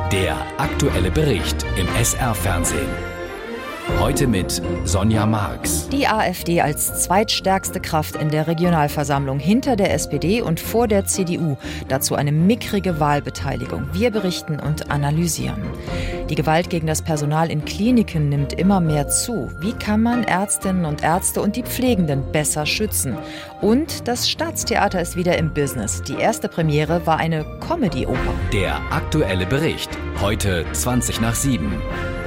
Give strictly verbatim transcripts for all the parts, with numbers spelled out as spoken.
Der aktuelle Bericht im S R-Fernsehen. Heute mit Sonja Marx. Die AfD als zweitstärkste Kraft in der Regionalversammlung hinter der S P D und vor der C D U. Dazu eine mickrige Wahlbeteiligung. Wir berichten und analysieren. Die Gewalt gegen das Personal in Kliniken nimmt immer mehr zu. Wie kann man Ärztinnen und Ärzte und die Pflegenden besser schützen? Und das Staatstheater ist wieder im Business. Die erste Premiere war eine Comedy-Oper. Der aktuelle Bericht. Heute zwanzig nach sieben.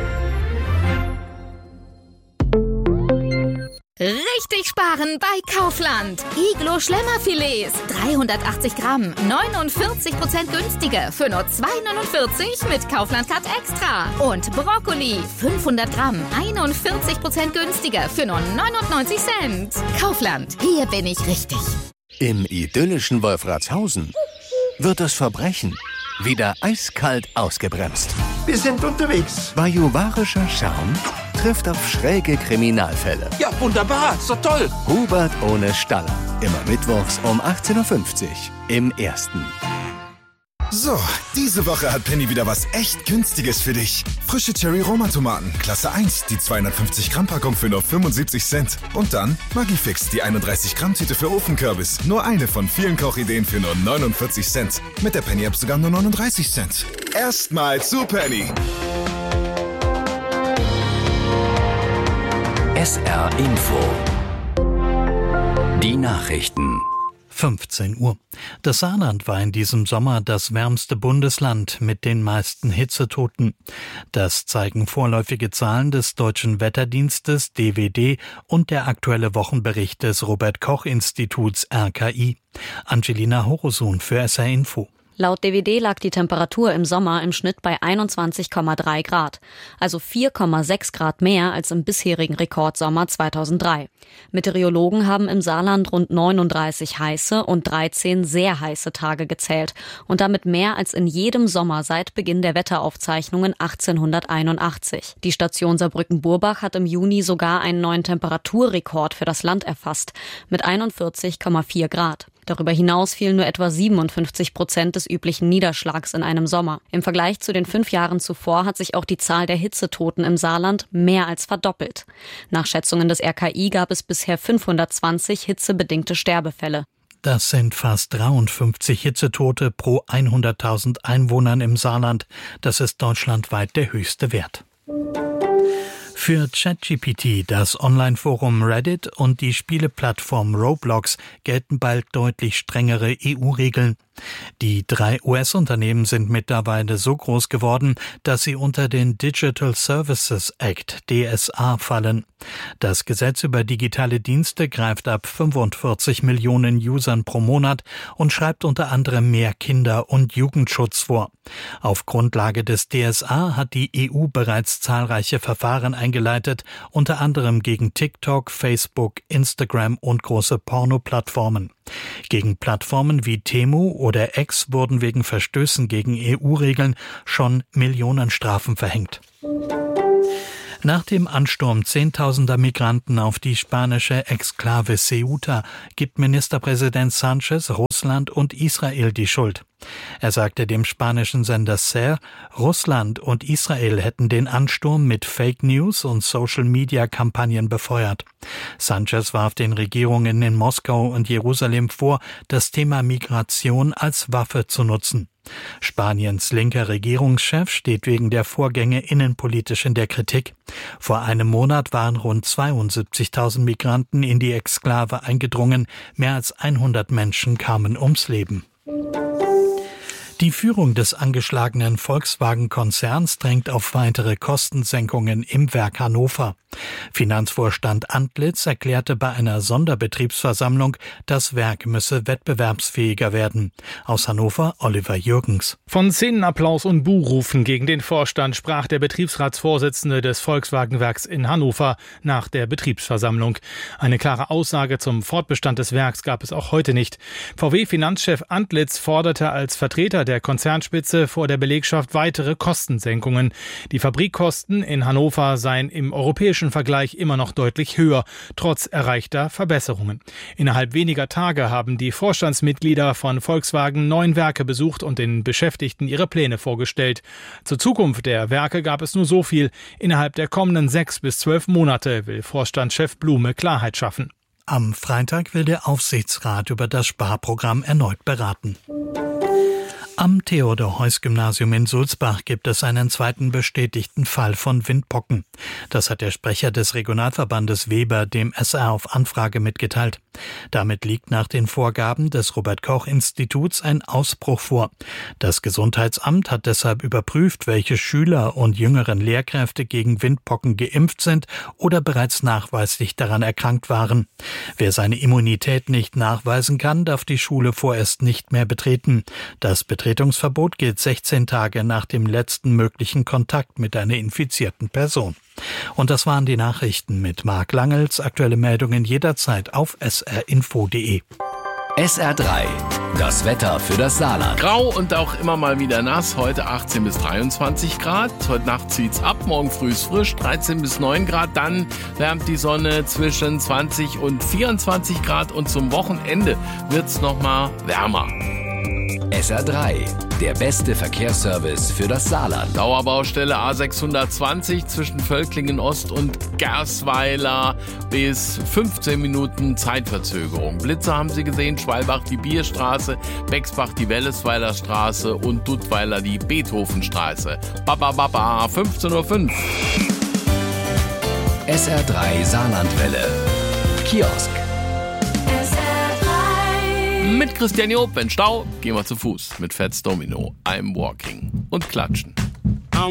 Richtig sparen bei Kaufland. Iglo Schlemmerfilets, dreihundertachtzig Gramm, neunundvierzig Prozent günstiger für nur zwei neunundvierzig mit Kaufland Card Extra. Und Brokkoli, fünfhundert Gramm, einundvierzig Prozent günstiger für nur neunundneunzig Cent. Kaufland, hier bin ich richtig. Im idyllischen Wolfratshausen wird das Verbrechen wieder eiskalt ausgebremst. Wir sind unterwegs. Bajuwarischer Charme trifft auf schräge Kriminalfälle. Ja, wunderbar, so toll. Hubert ohne Staller. Immer mittwochs um achtzehn Uhr fünfzig im Ersten. So, diese Woche hat Penny wieder was echt Günstiges für dich. Frische Cherry-Roma-Tomaten, Klasse eins, die zweihundertfünfzig Gramm Packung für nur fünfundsiebzig Cent. Und dann Magifix, die einunddreißig Gramm Tüte für Ofenkürbis. Nur eine von vielen Kochideen für nur neunundvierzig Cent. Mit der Penny-App sogar nur neununddreißig Cent. Erstmal zu Penny. S R Info. Die Nachrichten. fünfzehn Uhr. Das Saarland war in diesem Sommer das wärmste Bundesland mit den meisten Hitzetoten. Das zeigen vorläufige Zahlen des Deutschen Wetterdienstes D W D und der aktuelle Wochenbericht des Robert-Koch-Instituts R K I. Angelina Horosun für S R Info. Laut D W D lag die Temperatur im Sommer im Schnitt bei einundzwanzig Komma drei Grad, also vier Komma sechs Grad mehr als im bisherigen Rekordsommer zweitausenddrei. Meteorologen haben im Saarland rund neununddreißig heiße und dreizehn sehr heiße Tage gezählt und damit mehr als in jedem Sommer seit Beginn der Wetteraufzeichnungen achtzehnhunderteinundachtzig. Die Station Saarbrücken-Burbach hat im Juni sogar einen neuen Temperaturrekord für das Land erfasst, mit einundvierzig Komma vier Grad. Darüber hinaus fielen nur etwa siebenundfünfzig Prozent des üblichen Niederschlags in einem Sommer. Im Vergleich zu den fünf Jahren zuvor hat sich auch die Zahl der Hitzetoten im Saarland mehr als verdoppelt. Nach Schätzungen des R K I gab es bisher fünfhundertzwanzig hitzebedingte Sterbefälle. Das sind fast dreiundfünfzig Hitzetote pro hunderttausend Einwohnern im Saarland. Das ist deutschlandweit der höchste Wert. Für ChatGPT, das Online-Forum Reddit und die Spieleplattform Roblox gelten bald deutlich strengere E U-Regeln. Die drei U S-Unternehmen sind mittlerweile so groß geworden, dass sie unter den Digital Services Act D S A fallen. Das Gesetz über digitale Dienste greift ab fünfundvierzig Millionen Usern pro Monat und schreibt unter anderem mehr Kinder- und Jugendschutz vor. Auf Grundlage des D S A hat die E U bereits zahlreiche Verfahren eingeleitet, unter anderem gegen TikTok, Facebook, Instagram und große Porno-Plattformen. Gegen Plattformen wie Temu oder X wurden wegen Verstößen gegen E U-Regeln schon Millionenstrafen verhängt. Nach dem Ansturm zehntausender Migranten auf die spanische Exklave Ceuta gibt Ministerpräsident Sánchez Russland und Israel die Schuld. Er sagte dem spanischen Sender S E R, Russland und Israel hätten den Ansturm mit Fake News und Social-Media-Kampagnen befeuert. Sánchez warf den Regierungen in Moskau und Jerusalem vor, das Thema Migration als Waffe zu nutzen. Spaniens linker Regierungschef steht wegen der Vorgänge innenpolitisch in der Kritik. Vor einem Monat waren rund zweiundsiebzigtausend Migranten in die Exklave eingedrungen. Mehr als hundert Menschen kamen ums Leben. Die Führung des angeschlagenen Volkswagen-Konzerns drängt auf weitere Kostensenkungen im Werk Hannover. Finanzvorstand Antlitz erklärte bei einer Sonderbetriebsversammlung, das Werk müsse wettbewerbsfähiger werden. Aus Hannover Oliver Jürgens. Von Szenenapplaus und Buhrufen gegen den Vorstand sprach der Betriebsratsvorsitzende des Volkswagen-Werks in Hannover nach der Betriebsversammlung. Eine klare Aussage zum Fortbestand des Werks gab es auch heute nicht. V W-Finanzchef Antlitz forderte als Vertreter der Konzernspitze vor der Belegschaft weitere Kostensenkungen. Die Fabrikkosten in Hannover seien im europäischen europäischen Vergleich immer noch deutlich höher, trotz erreichter Verbesserungen. Innerhalb weniger Tage haben die Vorstandsmitglieder von Volkswagen neun Werke besucht und den Beschäftigten ihre Pläne vorgestellt. Zur Zukunft der Werke gab es nur so viel. Innerhalb der kommenden sechs bis zwölf Monate will Vorstandschef Blume Klarheit schaffen. Am Freitag will der Aufsichtsrat über das Sparprogramm erneut beraten. Am Theodor-Heuss-Gymnasium in Sulzbach gibt es einen zweiten bestätigten Fall von Windpocken. Das hat der Sprecher des Regionalverbandes Weber dem S R auf Anfrage mitgeteilt. Damit liegt nach den Vorgaben des Robert-Koch-Instituts ein Ausbruch vor. Das Gesundheitsamt hat deshalb überprüft, welche Schüler und jüngeren Lehrkräfte gegen Windpocken geimpft sind oder bereits nachweislich daran erkrankt waren. Wer seine Immunität nicht nachweisen kann, darf die Schule vorerst nicht mehr betreten. Das Betretungsverbot gilt sechzehn Tage nach dem letzten möglichen Kontakt mit einer infizierten Person. Und das waren die Nachrichten mit Marc Langels. Aktuelle Meldungen jederzeit auf s r info punkt d e. S R drei, das Wetter für das Saarland. Grau und auch immer mal wieder nass. Heute achtzehn bis dreiundzwanzig Grad. Heute Nacht zieht's ab. Morgen früh ist frisch. dreizehn bis neun Grad. Dann wärmt die Sonne zwischen zwanzig und vierundzwanzig Grad. Und zum Wochenende wird's noch mal wärmer. S R drei, der beste Verkehrsservice für das Saarland. Dauerbaustelle A sechshundertzwanzig zwischen Völklingen Ost und Gersweiler bis fünfzehn Minuten Zeitverzögerung. Blitze haben Sie gesehen, Schwalbach die Bierstraße, Bexbach die Wellesweiler Straße und Duttweiler die Beethovenstraße. Baba Baba, fünfzehn Uhr fünf. S R drei Saarlandwelle. Kiosk. Mit Christian Job, wenn Stau, gehen wir zu Fuß. Mit Fats Domino, I'm Walking und klatschen.